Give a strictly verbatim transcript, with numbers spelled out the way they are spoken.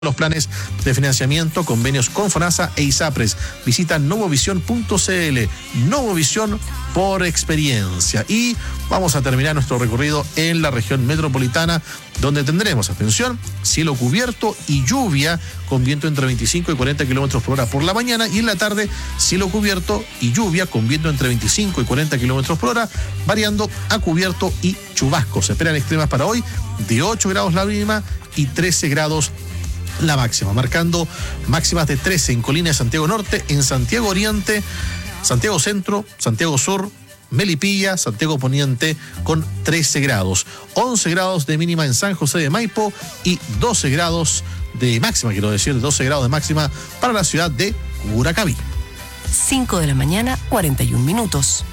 los planes de financiamiento, convenios con FONASA e ISAPRES. Visita novovisión punto cl. Novovisión por experiencia. Y vamos a terminar nuestro recorrido en la región metropolitana, donde tendremos, atención, cielo cubierto y lluvia con viento entre veinticinco y cuarenta kilómetros por hora por la mañana, y en la tarde cielo cubierto y lluvia con viento entre veinticinco y cuarenta kilómetros por hora, variando a cubierto y chubascos. Se esperan extremas para hoy de ocho grados la mínima y trece grados la máxima, marcando máximas de trece en Colina de Santiago Norte, en Santiago Oriente, Santiago Centro, Santiago Sur, Melipilla, Santiago Poniente con trece grados, once grados de mínima en San José de Maipo y doce grados de máxima, quiero decir, doce grados de máxima para la ciudad de Curacaví. cinco de la mañana, cuarenta y un minutos.